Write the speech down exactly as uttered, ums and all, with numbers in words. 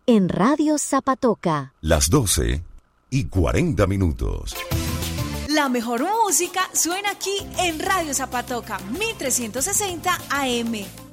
en Radio Zapatoca. Las doce y cuarenta minutos. La mejor música suena aquí en Radio Zapatoca, mil trescientos sesenta A M.